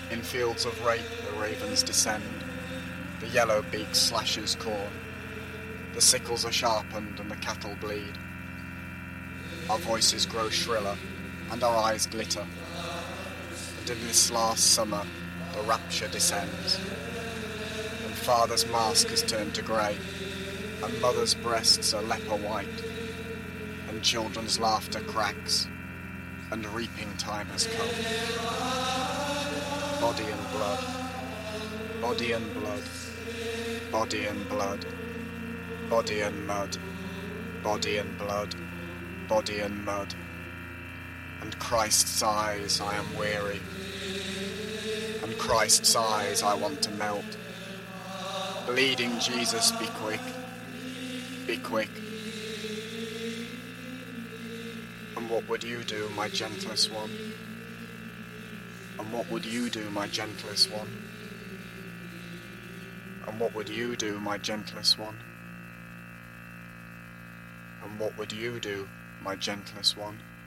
In fields of rape the ravens descend, the yellow beak slashes corn, the sickles are sharpened and the cattle bleed. Our voices grow shriller and our eyes glitter, and in this last summer the rapture descends, and father's mask has turned to grey, and mother's breasts are leper white, and children's laughter cracks, and reaping time has come. Body and blood, body and blood, body and blood, body and mud, body and blood, body and mud. And Christ's eyes I am weary, and Christ's eyes I want to melt. Bleeding Jesus, be quick, be quick. And what would you do, my gentlest one? And what would you do, my gentlest one? And what would you do, my gentlest one? And what would you do, my gentlest one?